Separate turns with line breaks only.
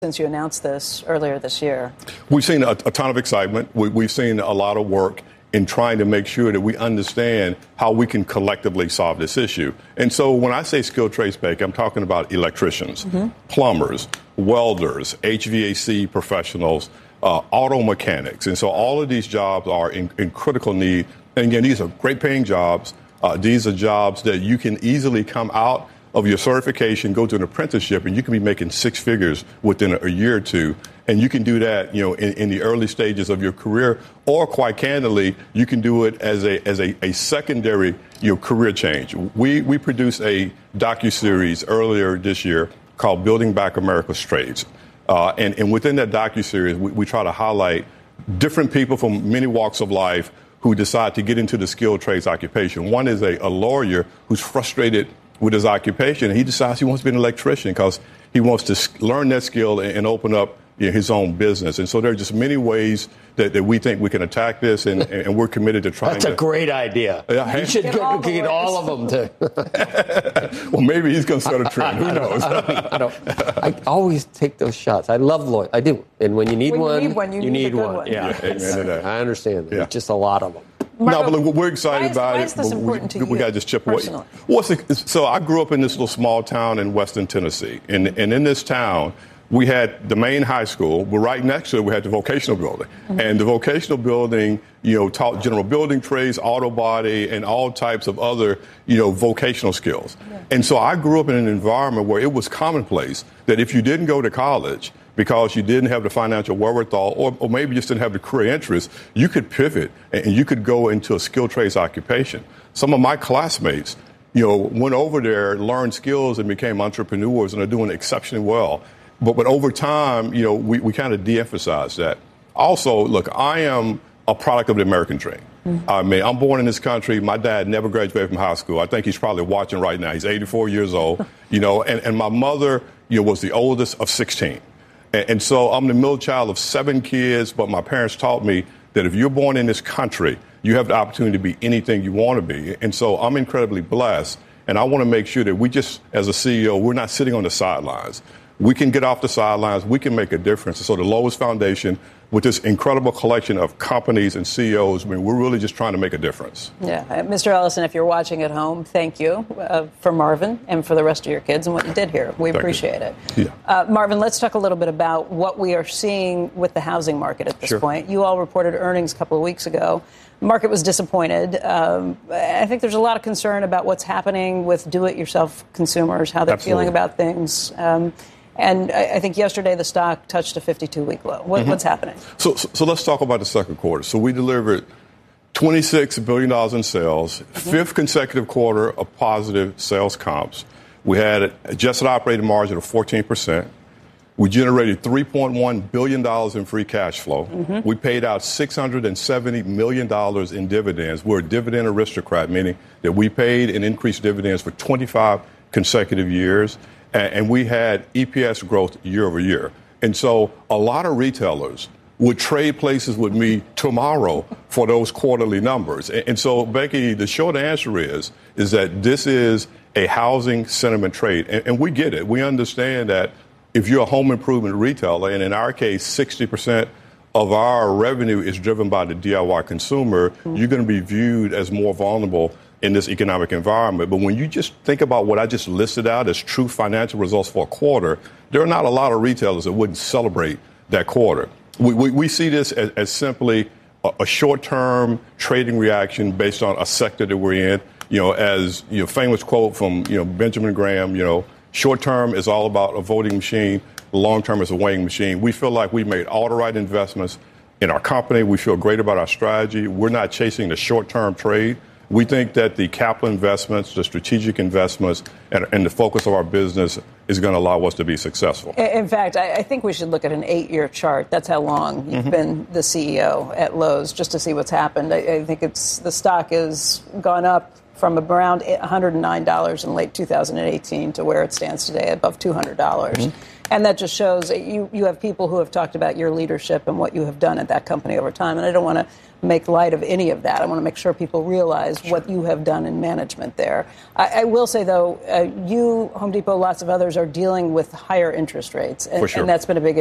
since you announced this earlier this year?
We've seen a ton of excitement. We've seen a lot of work in trying to make sure that we understand how we can collectively solve this issue. And so when I say skilled trades, Becky, I'm talking about electricians, plumbers, welders, HVAC professionals, auto mechanics. And so all of these jobs are in critical need. And again, these are great paying jobs. These are jobs that you can easily come out of your certification, go to an apprenticeship, and you can be making six figures within a year or two. And you can do that, in the early stages of your career, or quite candidly, you can do it as a secondary, career change. We produced a docuseries earlier this year called Building Back America's Trades. And within that docuseries, we try to highlight different people from many walks of life who decide to get into the skilled trades occupation. One is a lawyer who's frustrated with his occupation, and he decides he wants to be an electrician because he wants to learn that skill and open up his own business. And so there are just many ways that we think we can attack this, and we're committed to trying
That's a great idea. You should get all of them to.
Well, maybe he's going to start a trend. Who knows?
I always take those shots. I love lawyers. I do. And when you need one, you need one.
Yeah, amen to that.
I understand that. Yeah. Just a lot of them.
No, but look, we're excited about it.
Why is this important to you?
We got to just chip away. So I grew up in this little small town in Western Tennessee. And in this town, we had the main high school, but right next to it, we had the vocational building. And the vocational building, taught general building trades, auto body, and all types of other, vocational skills. Yeah. And so I grew up in an environment where it was commonplace that if you didn't go to college because you didn't have the financial wherewithal, or maybe just didn't have the career interest, you could pivot and you could go into a skilled trades occupation. Some of my classmates, went over there, learned skills, and became entrepreneurs and are doing exceptionally well. But over time, we kind of de-emphasize that. Also, look, I am a product of the American dream. I mean, I'm born in this country. My dad never graduated from high school. I think he's probably watching right now. He's 84 years old, and my mother, was the oldest of 16. And so I'm the middle child of 7 kids, but my parents taught me that if you're born in this country, you have the opportunity to be anything you want to be. And so I'm incredibly blessed, and I want to make sure that we just, as a CEO, we're not sitting on the sidelines. We can get off the sidelines. We can make a difference. And so the Lowe's Foundation, with this incredible collection of companies and CEOs, we're really just trying to make a difference.
Yeah. Mr. Ellison, if you're watching at home, thank you for Marvin and for the rest of your kids and what you did here. We appreciate it. Yeah. Marvin, let's talk a little bit about what we are seeing with the housing market at this point. You all reported earnings a couple of weeks ago. The market was disappointed. I think there's a lot of concern about what's happening with do-it-yourself consumers, how they're feeling about things. And I think yesterday the stock touched a 52-week low. What's happening?
So let's talk about the second quarter. So we delivered $26 billion in sales, fifth consecutive quarter of positive sales comps. We had an adjusted operating margin of 14%. We generated $3.1 billion in free cash flow. We paid out $670 million in dividends. We're a dividend aristocrat, meaning that we paid and increased dividends for 25 consecutive years. And we had EPS growth year over year. And so a lot of retailers would trade places with me tomorrow for those quarterly numbers. And so, Becky, the short answer is that this is a housing sentiment trade. And we get it. We understand that if you're a home improvement retailer, and in our case, 60% of our revenue is driven by the DIY consumer, you're going to be viewed as more vulnerable in this economic environment. But when you just think about what I just listed out as true financial results for a quarter, there are not a lot of retailers that wouldn't celebrate that quarter. We see this as simply a short-term trading reaction based on a sector that we're in. As famous quote from Benjamin Graham, short-term is all about a voting machine, long-term is a weighing machine. We feel like we made all the right investments in our company. We feel great about our strategy. We're not chasing the short-term trade. We think that the capital investments, the strategic investments, and the focus of our business is going to allow us to be successful.
In fact, I think we should look at an 8-year chart. That's how long you've been the CEO at Lowe's, just to see what's happened. I think the stock has gone up from around $109 in late 2018 to where it stands today, above $200. And that just shows that you have people who have talked about your leadership and what you have done at that company over time. And I don't want to make light of any of that. I want to make sure people realize what you have done in management there. I will say, though, you, Home Depot, lots of others are dealing with higher interest rates. And,
For sure.
And that's been a big